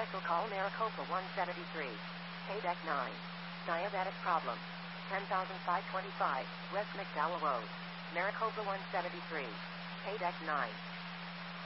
Special call Maricopa 173. Paydeck 9. Diabetic problem. 10,525 West McDowell Road. Maricopa 173. Paydeck 9.